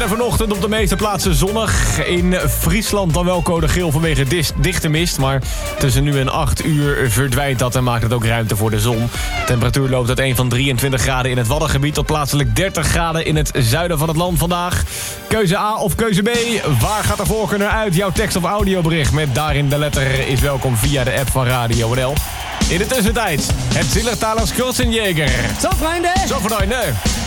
Verder vanochtend op de meeste plaatsen zonnig. In Friesland dan wel code geel vanwege dichte mist. Maar tussen nu en 8 uur verdwijnt dat en maakt het ook ruimte voor de zon. De temperatuur loopt uiteen van 23 graden in het Waddengebied tot plaatselijk 30 graden in het zuiden van het land vandaag. Keuze A of keuze B. Waar gaat de voorkeur naar uit? Jouw tekst- of audiobericht met daarin de letter is welkom via de app van Radio NL. In de tussentajd, het Zillertalers Kurzenjäger. Zo, vrienden! Zo, vrienden!